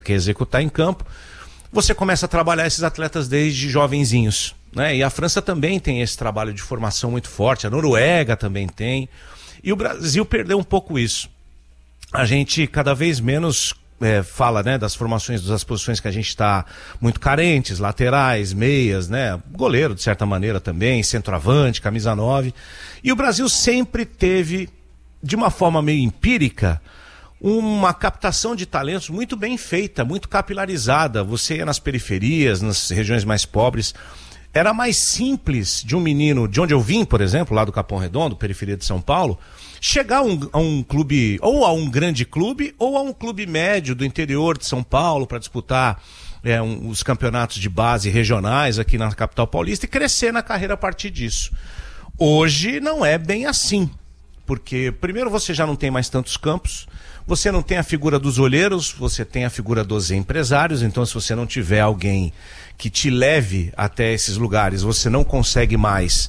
que executar em campo, você começa a trabalhar esses atletas desde jovenzinhos, né? E a França também tem esse trabalho de formação muito forte, a Noruega também tem, e o Brasil perdeu um pouco isso. A gente cada vez menos fala, né, das formações, das posições que a gente está muito carentes, laterais, meias, né, goleiro de certa maneira também, centroavante, camisa 9, e o Brasil sempre teve, de uma forma meio empírica, uma captação de talentos muito bem feita, muito capilarizada. Você ia nas periferias, nas regiões mais pobres. Era mais simples de um menino, de onde eu vim, por exemplo, lá do Capão Redondo, periferia de São Paulo, chegar a um clube, ou a um grande clube, ou a um clube médio do interior de São Paulo para disputar os campeonatos de base regionais aqui na capital paulista e crescer na carreira a partir disso. Hoje não é bem assim, porque primeiro você já não tem mais tantos campos, você não tem a figura dos olheiros, você tem a figura dos empresários, então se você não tiver alguém que te leve até esses lugares, você não consegue mais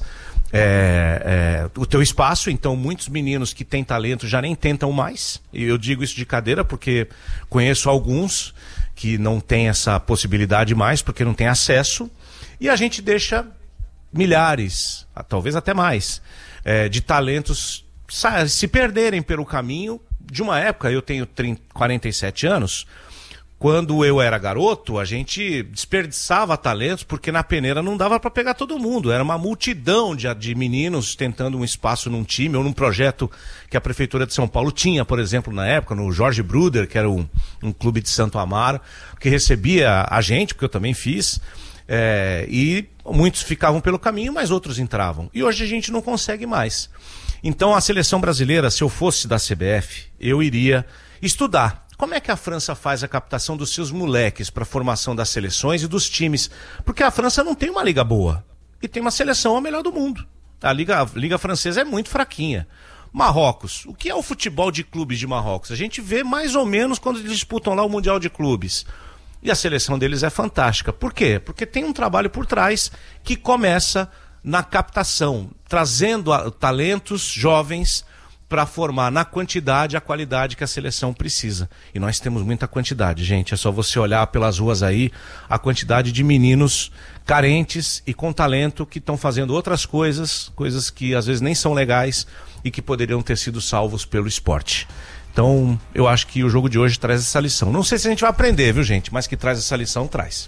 o teu espaço. Então muitos meninos que têm talento já nem tentam mais, e eu digo isso de cadeira porque conheço alguns que não têm essa possibilidade mais, porque não tem acesso, e a gente deixa milhares, talvez até mais, de talentos se perderem pelo caminho de uma época. Eu tenho 47 anos, quando eu era garoto, a gente desperdiçava talentos porque na peneira não dava para pegar todo mundo, era uma multidão de meninos tentando um espaço num time ou num projeto que a Prefeitura de São Paulo tinha, por exemplo, na época, no Jorge Bruder, que era um clube de Santo Amaro, que recebia a gente, porque eu também fiz, e muitos ficavam pelo caminho, mas outros entravam. E hoje a gente não consegue mais. Então a seleção brasileira, se eu fosse da CBF, eu iria estudar como é que a França faz a captação dos seus moleques para a formação das seleções e dos times. Porque a França não tem uma liga boa e tem uma seleção a melhor do mundo. A liga francesa é muito fraquinha. Marrocos, o que é o futebol de clubes de Marrocos? A gente vê mais ou menos quando eles disputam lá o Mundial de Clubes. E a seleção deles é fantástica. Por quê? Porque tem um trabalho por trás que começa na captação, trazendo talentos jovens para formar na quantidade a qualidade que a seleção precisa. E nós temos muita quantidade, gente. É só você olhar pelas ruas aí a quantidade de meninos carentes e com talento que estão fazendo outras coisas que às vezes nem são legais e que poderiam ter sido salvos pelo esporte. Então, eu acho que o jogo de hoje traz essa lição. Não sei se a gente vai aprender, viu, gente? Mas que traz essa lição, traz.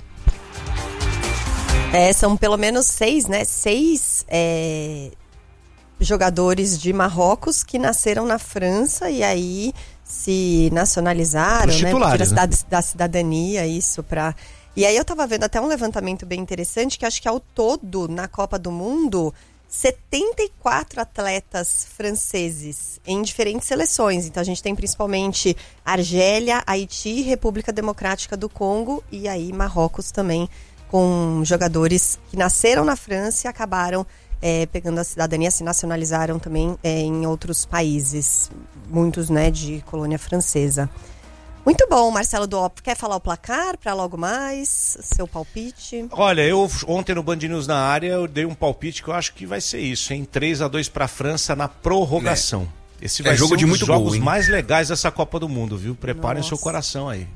São pelo menos 6, né? 6 jogadores de Marrocos que nasceram na França e aí se nacionalizaram, né? Titulares, Tira né? da cidadania, isso pra... E aí eu tava vendo até um levantamento bem interessante, que acho que ao todo, na Copa do Mundo, 74 atletas franceses em diferentes seleções. Então a gente tem principalmente Argélia, Haiti, República Democrática do Congo e aí Marrocos também, com jogadores que nasceram na França e acabaram pegando a cidadania, se nacionalizaram também em outros países, muitos, né, de colônia francesa. Muito bom, Marcelo Duop. Quer falar o placar para logo mais? Seu palpite? Olha, eu ontem no Band News na área, eu dei um palpite que eu acho que vai ser isso, hein? 3-2 para a França na prorrogação. Esse vai jogo ser um de dos muito jogos gol, hein? mais legais dessa Copa do Mundo, viu? Preparem Nossa. seu coração aí.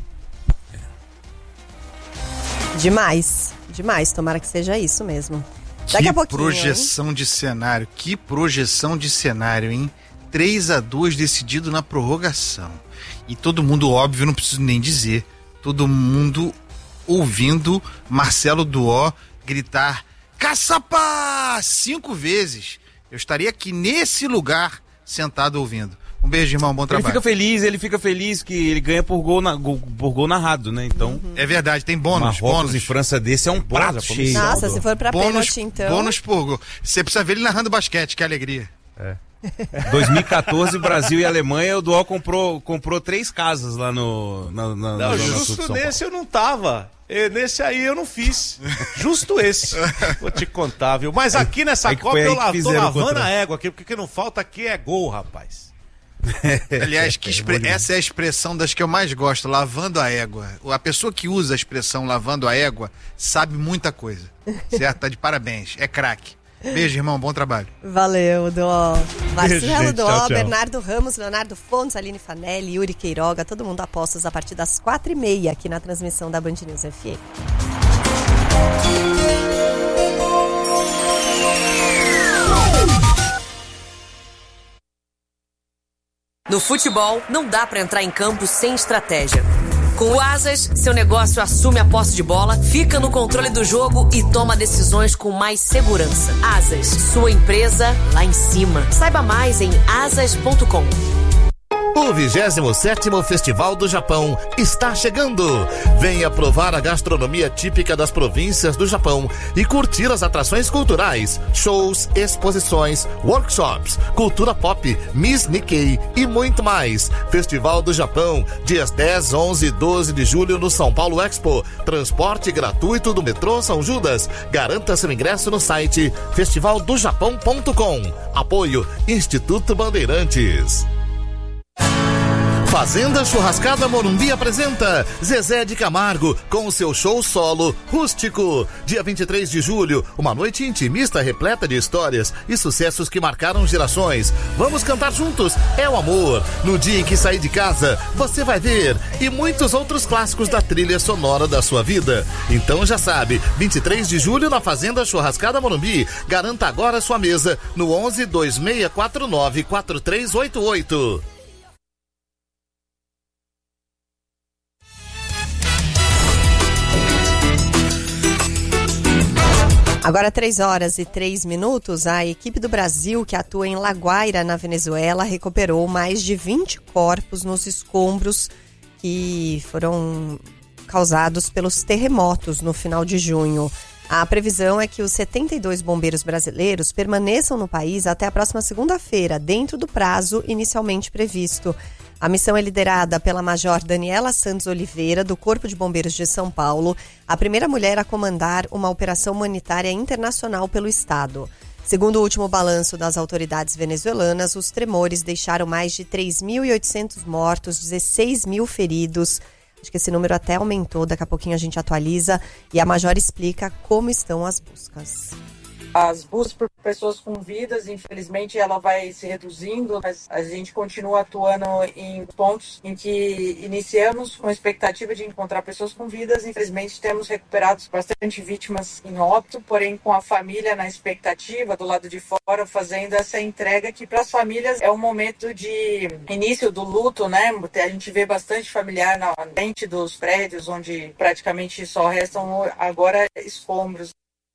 Demais, demais. Tomara que seja isso mesmo. Daqui a pouquinho, projeção de cenário, que projeção de cenário, hein? 3-2 decidido na prorrogação. E todo mundo, óbvio, não preciso nem dizer, todo mundo ouvindo Marcelo Duó gritar "Caçapa!" 5 vezes. Eu estaria aqui nesse lugar sentado ouvindo. Um beijo, irmão, bom trabalho. Ele fica feliz que ele ganha por gol narrado, né? Então, É verdade, tem bônus. Marrocos e França desse é um prato cheio. Nossa, se for pra pênalti, então... Bônus por gol. Você precisa ver ele narrando basquete, que alegria. 2014, Brasil e Alemanha, o Duó comprou 3 casas lá na Não, Zona Sul de justo São Paulo. nesse eu não tava. Nesse aí eu não fiz. Justo esse. Vou te contar, viu? Mas aqui nessa aí que Copa foi aí eu que tô fizeram lavando contra- a égua aqui, porque o que não falta aqui é gol, rapaz. Aliás, essa é a expressão das que eu mais gosto, lavando a égua. A pessoa que usa a expressão lavando a égua sabe muita coisa, certo? Tá de parabéns, é craque. Beijo, irmão. Bom trabalho. Valeu, Dó. Marcelo gente, Dó, tchau, tchau. Bernardo Ramos, Leonardo Fontes, Aline Fanelli, Yuri Queiroga, todo mundo apostos a partir das 4h30 aqui na transmissão da Band News FM. No futebol, não dá pra entrar em campo sem estratégia. Com o Asas, seu negócio assume a posse de bola, fica no controle do jogo e toma decisões com mais segurança. Asas, sua empresa lá em cima. Saiba mais em asas.com. O 27º Festival do Japão está chegando. Venha provar a gastronomia típica das províncias do Japão e curtir as atrações culturais, shows, exposições, workshops, cultura pop, Miss Nikkei e muito mais. Festival do Japão, dias 10, 11 e 12 de julho no São Paulo Expo. Transporte gratuito do metrô São Judas. Garanta seu ingresso no site festivaldojapão.com. Apoio Instituto Bandeirantes. Fazenda Churrascada Morumbi apresenta Zezé de Camargo com o seu show solo Rústico. Dia 23 de julho, uma noite intimista repleta de histórias e sucessos que marcaram gerações. Vamos cantar juntos, é o amor. No dia em que sair de casa, você vai ver. E muitos outros clássicos da trilha sonora da sua vida. Então já sabe, 23 de julho na Fazenda Churrascada Morumbi. Garanta agora sua mesa no 11 2649 4388. Agora 3h03, a equipe do Brasil que atua em La Guaira, na Venezuela, recuperou mais de 20 corpos nos escombros que foram causados pelos terremotos no final de junho. A previsão é que os 72 bombeiros brasileiros permaneçam no país até a próxima segunda-feira, dentro do prazo inicialmente previsto. A missão é liderada pela Major Daniela Santos Oliveira, do Corpo de Bombeiros de São Paulo, a primeira mulher a comandar uma operação humanitária internacional pelo estado. Segundo o último balanço das autoridades venezuelanas, os tremores deixaram mais de 3.800 mortos, 16 mil feridos. Acho que esse número até aumentou, daqui a pouquinho a gente atualiza e a Major explica como estão as buscas. As buscas por pessoas com vidas, infelizmente, ela vai se reduzindo, mas a gente continua atuando em pontos em que iniciamos com a expectativa de encontrar pessoas com vidas. Infelizmente, temos recuperado bastante vítimas em óbito, porém com a família na expectativa, do lado de fora, fazendo essa entrega que para as famílias é um momento de início do luto, né? A gente vê bastante familiar na frente dos prédios, onde praticamente só restam agora escombros.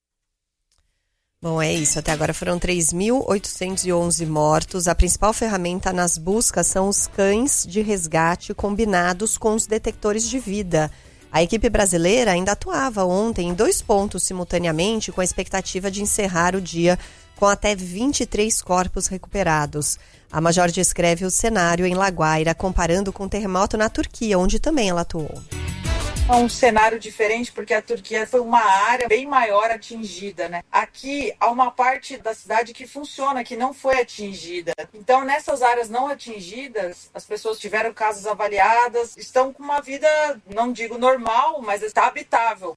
Bom, é isso. Até agora foram 3.811 mortos. A principal ferramenta nas buscas são os cães de resgate combinados com os detectores de vida. A equipe brasileira ainda atuava ontem em 2 pontos simultaneamente, com a expectativa de encerrar o dia com até 23 corpos recuperados. A Major descreve o cenário em La Guaira, comparando com o terremoto na Turquia, onde também ela atuou. É um cenário diferente porque a Turquia foi uma área bem maior atingida, né? Aqui há uma parte da cidade que funciona, que não foi atingida. Então, nessas áreas não atingidas, as pessoas tiveram casas avaliadas, estão com uma vida, não digo normal, mas está habitável.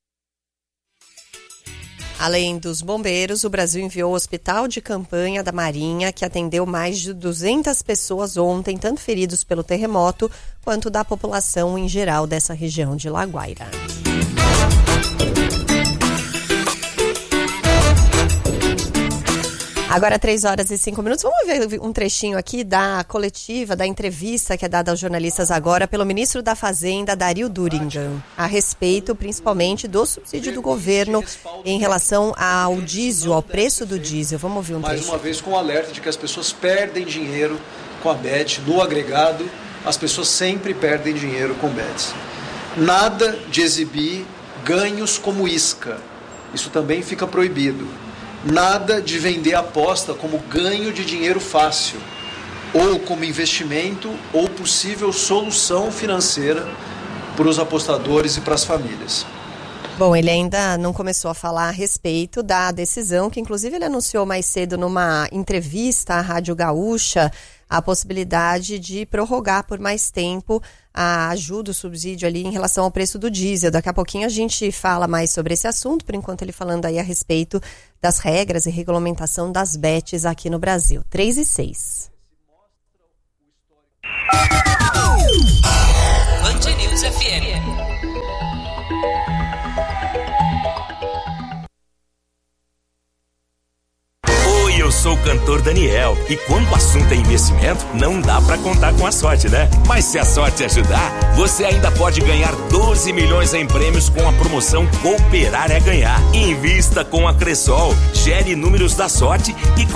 Além dos bombeiros, o Brasil enviou o Hospital de Campanha da Marinha, que atendeu mais de 200 pessoas ontem, tanto feridos pelo terremoto, quanto da população em geral dessa região de La Guaira. Agora 3h05. Vamos ver um trechinho aqui da coletiva, da entrevista que é dada aos jornalistas agora pelo ministro da Fazenda, Dario Durigan, a respeito principalmente do subsídio do governo em relação ao diesel, ao preço do diesel. Vamos ouvir um trecho. Mais uma vez com o alerta de que as pessoas perdem dinheiro com a Bet, no agregado, as pessoas sempre perdem dinheiro com bets. Nada de exibir ganhos como isca, isso também fica proibido. Nada de vender aposta como ganho de dinheiro fácil, ou como investimento ou possível solução financeira para os apostadores e para as famílias. Bom, ele ainda não começou a falar a respeito da decisão, que inclusive ele anunciou mais cedo numa entrevista à Rádio Gaúcha, a possibilidade de prorrogar por mais tempo a ajuda, o subsídio ali em relação ao preço do diesel. Daqui a pouquinho a gente fala mais sobre esse assunto, por enquanto ele falando aí a respeito das regras e regulamentação das bets aqui no Brasil. 3:06. Band News FM. Eu sou o cantor Daniel e quando o assunto é investimento, não dá pra contar com a sorte, né? Mas se a sorte ajudar, você ainda pode ganhar 12 milhões em prêmios com a promoção Cooperar é Ganhar. Invista com a Cressol, gere números da sorte e